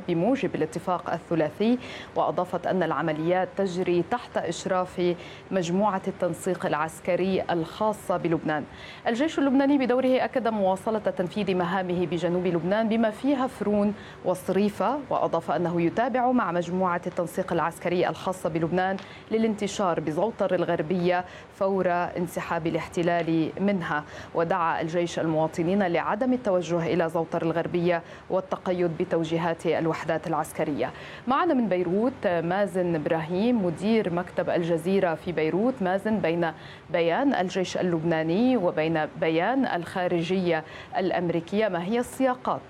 بموجب الاتفاق الثلاثي، وأضافت أن العمليات تجري تحت إشراف مجموعة التنسيق العسكري الخاصة بلبنان. الجيش اللبناني بدوره أكد مواصلة تنفيذ مهامه بجنوب لبنان بما فيها فرون والصريفة، وأضاف أنه يتابع مع مجموعة التنسيق العسكري الخاصة بلبنان للانتشار بزوطر الغربية فور انسحاب الاحتلال منها. ودعا الجيش المواطنين لعدم التوجه إلى زوطر الغربية والتقيد بتوجيهات الوحدات العسكرية. معنا من بيروت مازن إبراهيم مدير مكتب الجزيرة في بيروت. مازن، بين بيان الجيش اللبناني وبين بيان الخارجية الأمريكية ما هي السياقات؟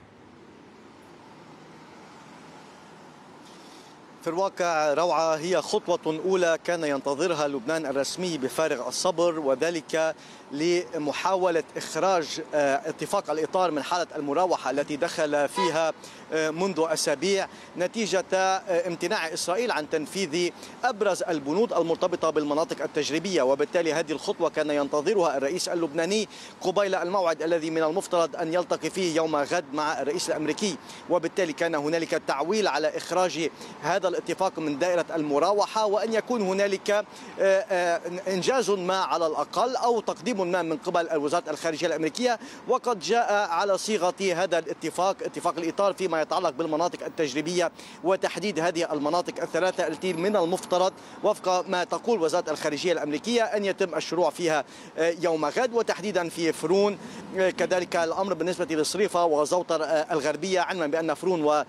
في الواقع روعة، هي خطوة أولى كان ينتظرها لبنان الرسمي بفارغ الصبر، وذلك لمحاولة إخراج اتفاق الإطار من حالة المراوحة التي دخل فيها منذ أسابيع نتيجة امتناع إسرائيل عن تنفيذ أبرز البنود المرتبطة بالمناطق التجريبية. وبالتالي هذه الخطوة كان ينتظرها الرئيس اللبناني قبيل الموعد الذي من المفترض أن يلتقي فيه يوم غد مع الرئيس الأمريكي، وبالتالي كان هنالك تعويل على إخراج هذا الاتفاق من دائرة المراوحة، وأن يكون هنالك إنجاز ما على الأقل أو تقديم ما من قبل وزارة الخارجية الأمريكية. وقد جاء على صيغة هذا الاتفاق، اتفاق الإطار فيما يتعلق بالمناطق التجريبية وتحديد هذه المناطق الثلاثة التي من المفترض وفق ما تقول وزارة الخارجية الأمريكية أن يتم الشروع فيها يوم غد، وتحديدا في فرون. كذلك الأمر بالنسبة للصريفة وزوطر الغربية، علما بأن فرون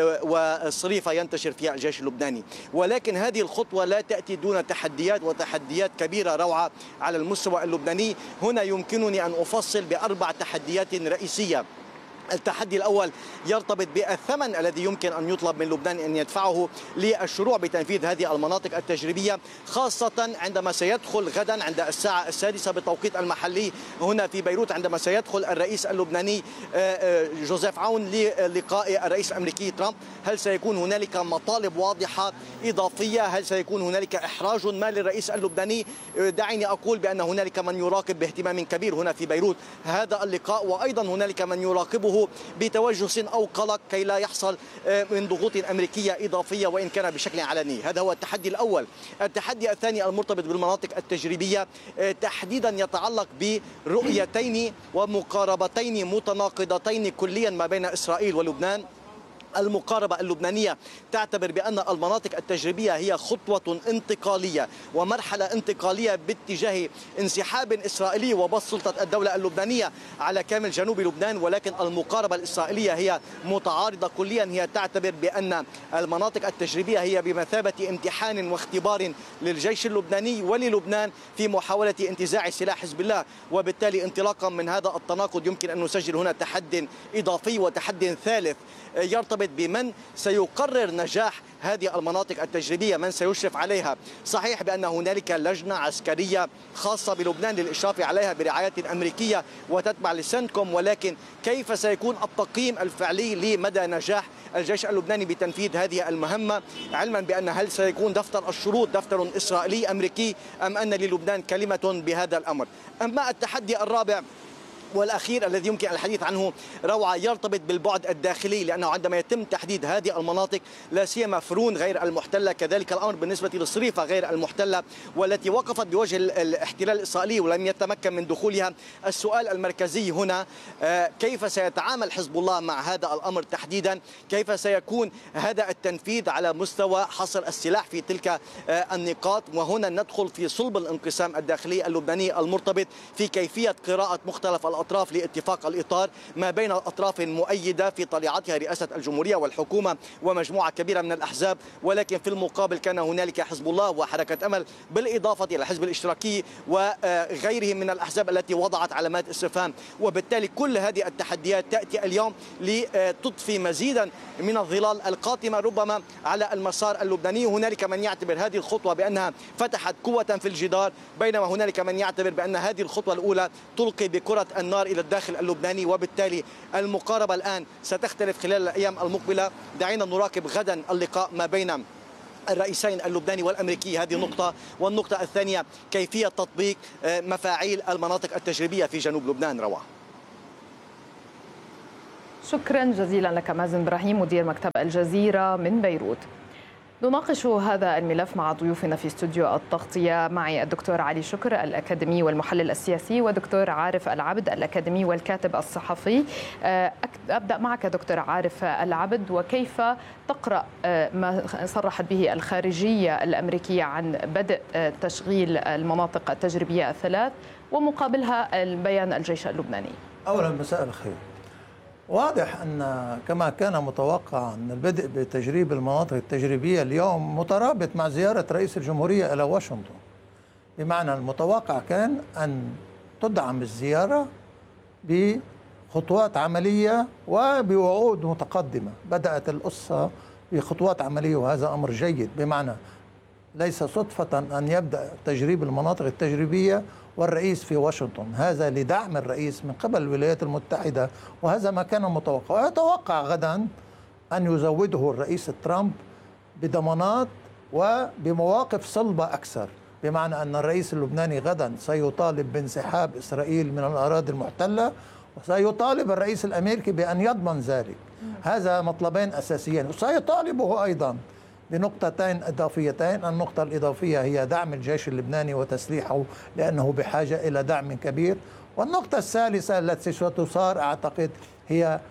والصريفة ينتشر فيها الجيش اللبناني. ولكن هذه الخطوة لا تأتي دون تحديات، وتحديات كبيرة روعة على المستوى اللبناني. هنا يمكنني أن أفصل بأربع تحديات رئيسية. التحدي الأول يرتبط بالثمن الذي يمكن أن يطلب من لبنان أن يدفعه للشروع بتنفيذ هذه المناطق التجريبية، خاصة عندما سيدخل غدا عند الساعة 6 بالتوقيت المحلي هنا في بيروت، عندما سيدخل الرئيس اللبناني جوزيف عون للقاء الرئيس الأمريكي ترامب. هل سيكون هنالك مطالب واضحة إضافية؟ هل سيكون هنالك إحراج ما للرئيس اللبناني؟ دعيني أقول بأن هنالك من يراقب باهتمام كبير هنا في بيروت هذا اللقاء، وأيضا هنالك من يراقبه بتوجس أو قلق كي لا يحصل من ضغوط أمريكية إضافية وإن كان بشكل علني. هذا هو التحدي الأول. التحدي الثاني المرتبط بالمناطق التجريبية، تحديدا يتعلق برؤيتين ومقاربتين متناقضتين كليا ما بين إسرائيل ولبنان. المقاربة اللبنانية تعتبر بأن المناطق التجريبية هي خطوة انتقالية ومرحلة انتقالية باتجاه انسحاب إسرائيلي وبسط سلطة الدولة اللبنانية على كامل جنوب لبنان. ولكن المقاربة الإسرائيلية هي متعارضة كليا، هي تعتبر بأن المناطق التجريبية هي بمثابة امتحان واختبار للجيش اللبناني وللبنان في محاولة انتزاع سلاح حزب الله. وبالتالي انطلاقا من هذا التناقض يمكن أن نسجل هنا تحد إضافي وتحد ثالث يرتبط بمن سيقرر نجاح هذه المناطق التجريبية، من سيشرف عليها. صحيح بأن هنالك لجنة عسكرية خاصة بلبنان للإشراف عليها برعاية أمريكية وتتبع لسنتكوم، ولكن كيف سيكون التقييم الفعلي لمدى نجاح الجيش اللبناني بتنفيذ هذه المهمة، علما بأن هل سيكون دفتر الشروط دفتر إسرائيلي أمريكي أم أن للبنان كلمة بهذا الأمر. أما التحدي الرابع والأخير الذي يمكن الحديث عنه روعة يرتبط بالبعد الداخلي، لأنه عندما يتم تحديد هذه المناطق لا سيما فرون غير المحتلة، كذلك الأمر بالنسبة للصريفة غير المحتلة والتي وقفت بوجه الاحتلال الإسرائيلي ولم يتمكن من دخولها. السؤال المركزي هنا كيف سيتعامل حزب الله مع هذا الأمر تحديدا؟ كيف سيكون هذا التنفيذ على مستوى حصر السلاح في تلك النقاط؟ وهنا ندخل في صلب الانقسام الداخلي اللبناني المرتبط في كيفية قراءة مختلف الأطراف لاتفاق الإطار ما بين الأطراف المؤيدة في طليعتها رئاسة الجمهورية والحكومة ومجموعة كبيرة من الأحزاب، ولكن في المقابل كان هنالك حزب الله وحركة أمل بالإضافة إلى الحزب الاشتراكي وغيرهم من الأحزاب التي وضعت علامات استفهام. وبالتالي كل هذه التحديات تأتي اليوم لتضفي مزيدا من الظلال القاتمة ربما على المسار اللبناني. هنالك من يعتبر هذه الخطوة بأنها فتحت قوة في الجدار، بينما هنالك من يعتبر بأن هذه الخطوة الأولى تلقي بكرة النار إلى الداخل اللبناني. وبالتالي المقاربة الآن ستختلف خلال الأيام المقبلة. دعينا نراقب غدا اللقاء ما بين الرئيسين اللبناني والأمريكي، هذه نقطة. والنقطة الثانية كيفية تطبيق مفاعيل المناطق التجريبية في جنوب لبنان. رواه شكرا جزيلا لك مازن إبراهيم مدير مكتب الجزيرة من بيروت. نناقش هذا الملف مع ضيوفنا في استوديو التغطية. معي الدكتور علي شكر الأكاديمي والمحلل السياسي، ودكتور عارف العبد الأكاديمي والكاتب الصحفي. أبدأ معك دكتور عارف العبد، وكيف تقرأ ما صرحت به الخارجية الأمريكية عن بدء تشغيل المناطق التجريبية الثلاث ومقابلها البيان الجيش اللبناني؟ أولا مساء الخير. واضح أن كما كان متوقع أن البدء بتجريب المناطق التجريبية اليوم مترابط مع زيارة رئيس الجمهورية إلى واشنطن، بمعنى المتوقع كان أن تدعم الزيارة بخطوات عملية وبوعود متقدمة. بدأت القصة بخطوات عملية وهذا أمر جيد، بمعنى ليس صدفة أن يبدأ تجريب المناطق التجريبية والرئيس في واشنطن، هذا لدعم الرئيس من قبل الولايات المتحدة، وهذا ما كان متوقع. ويتوقع غدا أن يزوده الرئيس ترامب بضمانات وبمواقف صلبة أكثر، بمعنى أن الرئيس اللبناني غدا سيطالب بانسحاب إسرائيل من الأراضي المحتلة، وسيطالب الرئيس الأمريكي بأن يضمن ذلك. هذا مطلبين أساسيين، وسيطالبه أيضا بنقطتين إضافيتين. النقطة الإضافية هي دعم الجيش اللبناني وتسليحه لأنه بحاجة إلى دعم كبير. والنقطة الثالثة التي ستثار أعتقد هي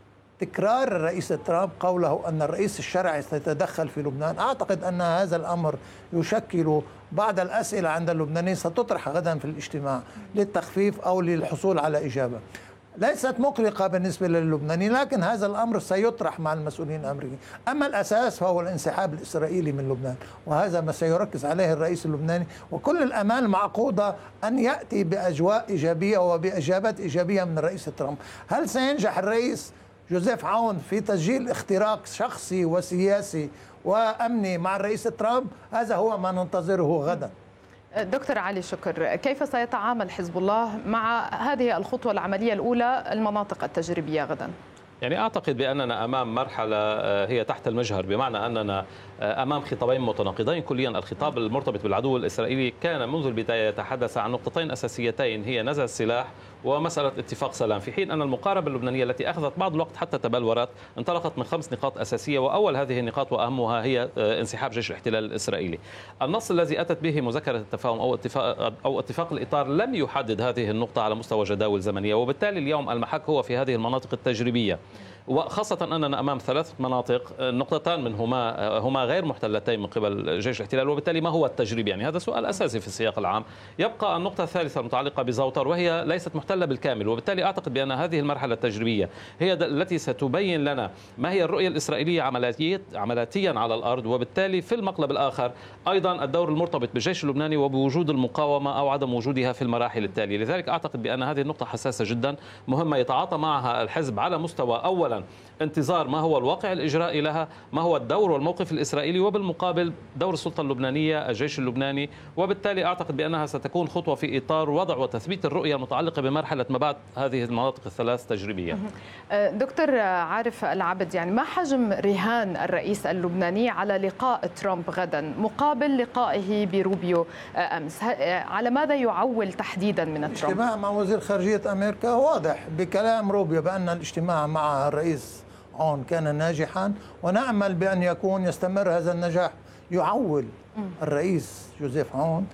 تكرار الرئيس ترامب قوله أن الرئيس الشرعي سيتدخل في لبنان. أعتقد أن هذا الأمر يشكل بعض الأسئلة عند اللبنانيين ستطرح غدا في الاجتماع للتخفيف أو للحصول على إجابة. ليست مقلقة بالنسبة للبنانيين، لكن هذا الأمر سيطرح مع المسؤولين الأمريكيين. أما الأساس فهو الانسحاب الإسرائيلي من لبنان، وهذا ما سيركز عليه الرئيس اللبناني، وكل الأمال معقودة أن يأتي بأجواء إيجابية وبإجابات إيجابية من الرئيس ترامب. هل سينجح الرئيس جوزيف عون في تسجيل اختراق شخصي وسياسي وأمني مع الرئيس ترامب؟ هذا هو ما ننتظره غدا. دكتور علي شكر، كيف سيتعامل حزب الله مع هذه الخطوة العملية الأولى المناطق التجريبية غدا؟ يعني أعتقد بأننا أمام مرحلة هي تحت المجهر، بمعنى أننا أمام خطابين متناقضين كليا. الخطاب المرتبط بالعدو الإسرائيلي كان منذ البداية يتحدث عن نقطتين أساسيتين، هي نزع السلاح ومسألة اتفاق سلام، في حين أن المقاربة اللبنانية التي أخذت بعض الوقت حتى تبلورت انطلقت من 5 نقاط أساسية، وأول هذه النقاط وأهمها هي انسحاب جيش الاحتلال الإسرائيلي. النص الذي أتت به مذكرة التفاهم أو اتفاق الإطار لم يحدد هذه النقطة على مستوى جداول زمنية، وبالتالي اليوم المحك هو في هذه المناطق التجريبية، وخاصة أننا أمام 3 مناطق، نقطتان منهما غير محتلتين من قبل جيش الاحتلال، وبالتالي ما هو التجريب؟ يعني هذا سؤال أساسي في السياق العام. يبقى النقطة الثالثة المتعلقة بزوطر، وهي ليست محتلة بالكامل، وبالتالي أعتقد بأن هذه المرحلة التجريبية هي التي ستبين لنا ما هي الرؤية الإسرائيلية عملياتيا على الأرض، وبالتالي في المقلب الآخر أيضا الدور المرتبط بالجيش اللبناني وبوجود المقاومة أو عدم وجودها في المراحل التالية. لذلك أعتقد بأن هذه النقطة حساسة جدا، مهمة يتعاطى معها الحزب على مستوى أولا انتظار ما هو الواقع الإجرائي لها، ما هو الدور والموقف الإسرائيلي، وبالمقابل دور السلطة اللبنانية الجيش اللبناني. وبالتالي أعتقد بأنها ستكون خطوة في إطار وضع وتثبيت الرؤية المتعلقة بمرحلة ما بعد هذه المناطق الثلاث تجريبية. دكتور عارف العبد، يعني ما حجم رهان الرئيس اللبناني على لقاء ترامب غدا مقابل لقائه بروبيو أمس؟ على ماذا يعول تحديدا من ترامب؟ الاجتماع مع وزير خارجية أمريكا واضح بكلام روبيو بأن الاجتماع مع الرئيس عون كان ناجحا، ونأمل بأن يستمر هذا النجاح. يعول الرئيس جوزيف عون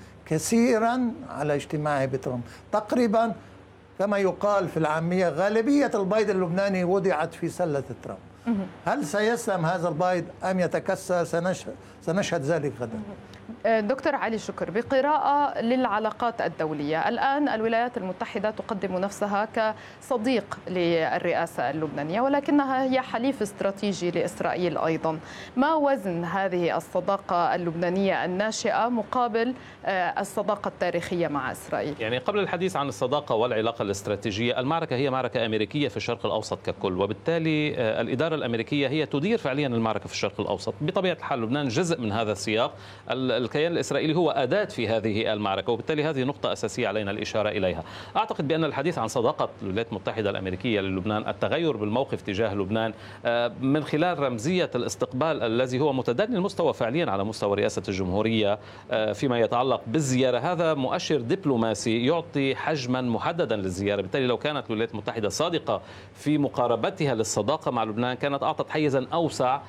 كثيرا على اجتماعه بترامب. تقريبا كما يقال في العامية غالبية البيض اللبناني وضعت في سلة ترامب. هل سيسلم هذا البيض أم يتكسر؟ سنشهد ذلك غدا. دكتور علي شكر، بقراءة للعلاقات الدولية، الآن الولايات المتحدة تقدم نفسها كصديق للرئاسة اللبنانية، ولكنها هي حليف استراتيجي لإسرائيل أيضا. ما وزن هذه الصداقة اللبنانية الناشئة مقابل الصداقة التاريخية مع إسرائيل؟ يعني قبل الحديث عن الصداقة والعلاقة الاستراتيجية، المعركة هي معركة أمريكية في الشرق الأوسط ككل، وبالتالي الإدارة الأمريكية هي تدير فعليا المعركة في الشرق الأوسط. بطبيعة الحال لبنان جزء جزء من هذا السياق. الكيان الإسرائيلي هو أداة في هذه المعركة، وبالتالي هذه نقطة أساسية علينا الإشارة إليها. أعتقد بأن الحديث عن صداقة الولايات المتحدة الأمريكية للبنان، التغير بالموقف تجاه لبنان من خلال رمزية الاستقبال الذي هو متدني المستوى فعليا على مستوى رئاسة الجمهورية فيما يتعلق بالزيارة، هذا مؤشر دبلوماسي يعطي حجما محددا للزيارة. بالتالي لو كانت الولايات المتحدة صادقة في مقاربتها للصداقة مع لبنان كانت أعطت حيزا أوسع